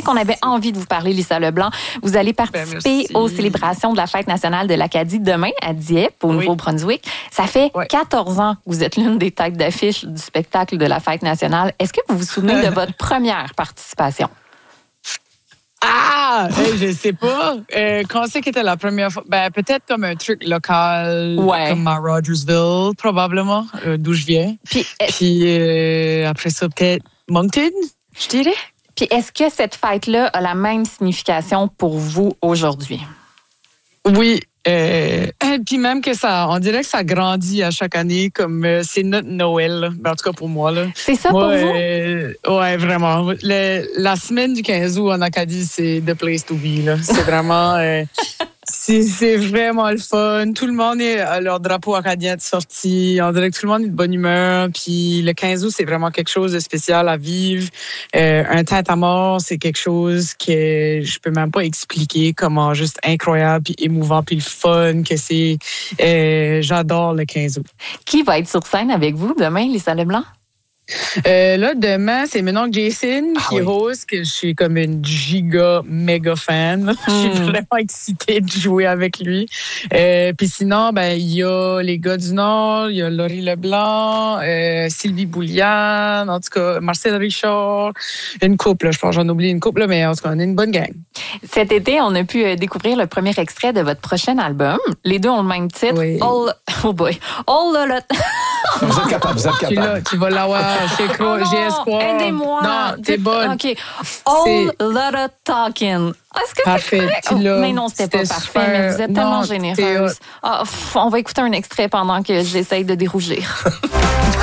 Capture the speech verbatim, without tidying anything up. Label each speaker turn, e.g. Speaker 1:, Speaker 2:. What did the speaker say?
Speaker 1: qu'on avait envie de vous parler, Lisa Leblanc. Vous allez participer
Speaker 2: ben,
Speaker 1: aux célébrations de la Fête nationale de l'Acadie demain à Dieppe, au
Speaker 2: oui.
Speaker 1: Nouveau-Brunswick. Ça fait oui. quatorze ans que vous êtes l'une des têtes d'affiche du spectacle de la Fête nationale. Est-ce que vous vous souvenez de votre première participation?
Speaker 2: Ah! Hey, je sais pas. Euh, quand c'est qu'était la première fois? Ben, peut-être comme un truc local, ouais. comme à Rogersville, probablement, euh, d'où je viens. Puis, Puis euh, après ça, peut-être Moncton, je dirais.
Speaker 1: Puis est-ce que cette fête-là a la même signification pour vous aujourd'hui?
Speaker 2: Oui. Euh, puis même que ça, on dirait que ça grandit à chaque année, comme euh, c'est notre Noël, ben, en tout cas pour moi. Là.
Speaker 1: C'est ça
Speaker 2: moi,
Speaker 1: pour vous?
Speaker 2: Euh, ouais, vraiment. Le, la semaine du quinze août en Acadie, c'est the place to be. Là. C'est vraiment... Euh, c'est, c'est vraiment le fun. Tout le monde est à leur drapeau acadien de sortie. On dirait que tout le monde est de bonne humeur. Puis le quinze août, c'est vraiment quelque chose de spécial à vivre. Euh, un tête à mort, c'est quelque chose que je peux même pas expliquer comment juste incroyable, puis émouvant, puis le fun que c'est. Euh, j'adore le quinze août.
Speaker 1: Qui va être sur scène avec vous demain, Lisa Leblanc?
Speaker 2: Euh, là, demain, c'est mon oncle Jason ah, qui oui. host, que je suis comme une giga méga fan. Mm. Je suis vraiment excitée de jouer avec lui. Euh, Puis sinon, ben il y a les gars du Nord, il y a Laurie Leblanc, euh, Sylvie Bouliane, en tout cas, Marcel Richard, une couple, là, je pense j'en oublie une couple, là, mais en tout cas, on est une bonne gang.
Speaker 1: Cet été, on a pu découvrir le premier extrait de votre prochain album. Les deux ont le même titre.
Speaker 2: Oui.
Speaker 1: All... Oh boy. All the...
Speaker 3: Vous êtes capable, vous êtes capable.
Speaker 2: Tu, l'as, tu vas l'avoir. J'ai, cro-
Speaker 1: oh
Speaker 2: j'ai espoir.
Speaker 1: Aidez-moi.
Speaker 2: Non, t'es bonne.
Speaker 1: OK. All lot of talking. Est-ce que
Speaker 2: parfait,
Speaker 1: c'est
Speaker 2: tu l'as.
Speaker 1: Oh, mais non, c'était, c'était pas parfait, super. Mais vous êtes non, tellement généreuse. Oh, pff, on va écouter un extrait pendant que j'essaye de dérougir.